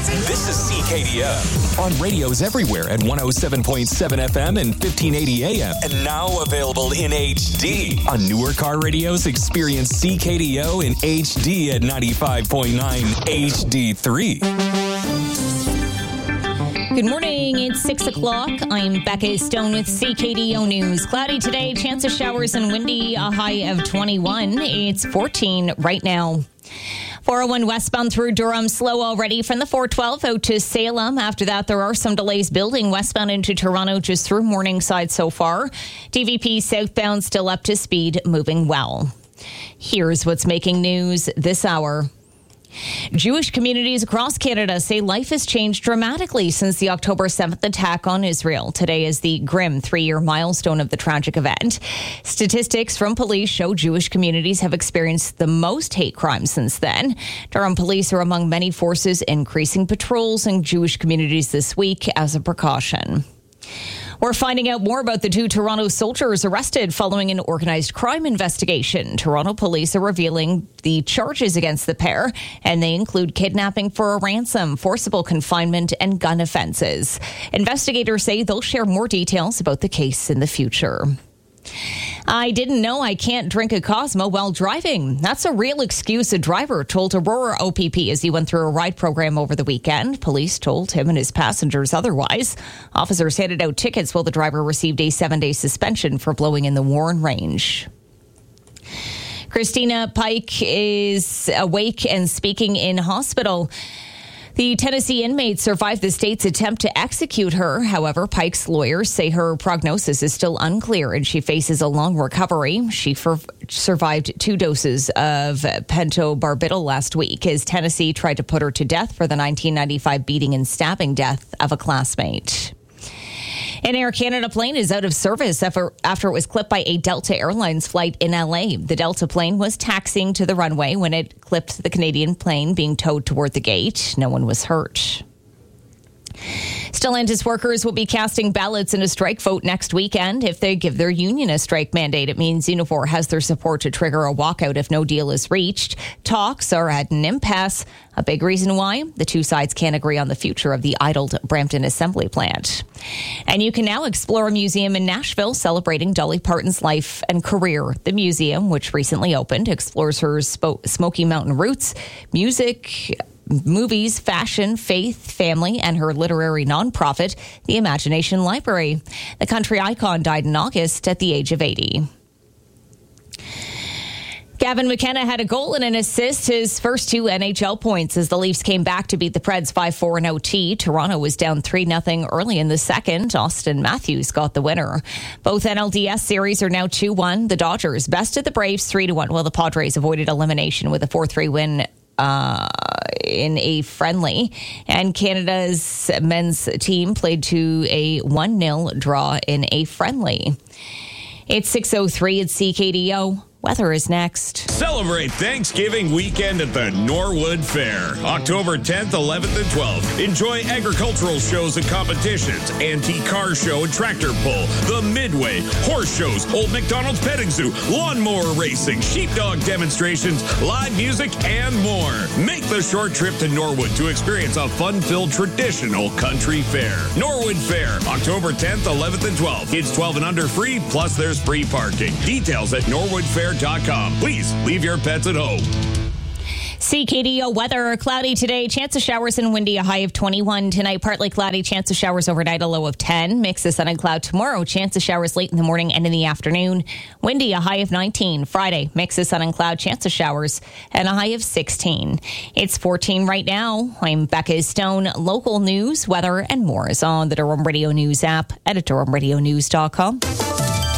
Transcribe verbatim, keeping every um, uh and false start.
This is C K D O on radios everywhere at one oh seven point seven F M and fifteen eighty A M. And now available in H D. On newer car radios, experience C K D O in H D at ninety-five point nine H D three. Good morning. It's six o'clock. I'm Becca Stone with C K D O News. Cloudy today, chance of showers and windy, a high of twenty-one. It's fourteen right now. four oh one westbound through Durham, slow already from the four twelve out to Salem. After that, there are some delays building westbound into Toronto just through Morningside so far. D V P southbound still up to speed, moving well. Here's what's making news this hour. Jewish communities across Canada say life has changed dramatically since the October seventh attack on Israel. Today is the grim three-year milestone of the tragic event. Statistics from police show Jewish communities have experienced the most hate crimes since then. Durham police are among many forces increasing patrols in Jewish communities this week as a precaution. We're finding out more about the two Toronto soldiers arrested following an organized crime investigation. Toronto police are revealing the charges against the pair, and they include kidnapping for a ransom, forcible confinement, and gun offenses. Investigators say they'll share more details about the case in the future. I didn't know I can't drink a Cosmo while driving. That's a real excuse a driver told Aurora O P P as he went through a ride program over the weekend. Police told him and his passengers otherwise. Officers handed out tickets while the driver received a seven-day suspension for blowing in the Warren Range. Christina Pike is awake and speaking in hospital. The Tennessee inmate survived the state's attempt to execute her. However, Pike's lawyers say her prognosis is still unclear and she faces a long recovery. She for- survived two doses of pentobarbital last week as Tennessee tried to put her to death for the nineteen ninety-five beating and stabbing death of a classmate. An Air Canada plane is out of service after, after it was clipped by a Delta Airlines flight in L A. The Delta plane was taxiing to the runway when it clipped the Canadian plane being towed toward the gate. No one was hurt. Stellantis workers will be casting ballots in a strike vote next weekend. If they give their union a strike mandate, it means Unifor has their support to trigger a walkout if no deal is reached. Talks are at an impasse. A big reason why the two sides can't agree on the future of the idled Brampton assembly plant. And you can now explore a museum in Nashville celebrating Dolly Parton's life and career. The museum, which recently opened, explores her Sp- Smoky Mountain roots, music, movies, fashion, faith, family, and her literary nonprofit, the Imagination Library. The country icon died in August at the age of eighty. Gavin McKenna had a goal and an assist, his first two N H L points as the Leafs came back to beat the Preds five four in O T. Toronto was down three nothing early in the second. Austin Matthews got the winner. Both N L D S series are now two one. The Dodgers bested the Braves three to one, while the Padres avoided elimination with a four three win Uh, in a friendly. And Canada's men's team played to a one nil draw in a friendly. It's six oh three at C K D O. Weather is next. Celebrate Thanksgiving weekend at the Norwood Fair. October tenth, eleventh, and twelfth. Enjoy agricultural shows and competitions, antique car show and tractor pull, the Midway, horse shows, Old McDonald's Petting Zoo, lawnmower racing, sheepdog demonstrations, live music, and more. Make the short trip to Norwood to experience a fun-filled traditional country fair. Norwood Fair, October tenth, eleventh, and twelfth. Kids twelve and under free, plus there's free parking. Details at norwood fair dot com. Please leave your pets at home. C K D O weather, cloudy today, chance of showers and windy, a high of twenty-one. Tonight, partly cloudy, chance of showers overnight, a low of ten. Mix of sun and cloud tomorrow, chance of showers late in the morning and in the afternoon. Windy, a high of nineteen. Friday, mix of sun and cloud, chance of showers, and a high of sixteen. It's fourteen right now. I'm Becca Stone. Local news, weather, and more is on the Durham Radio News app at durham radio news dot com.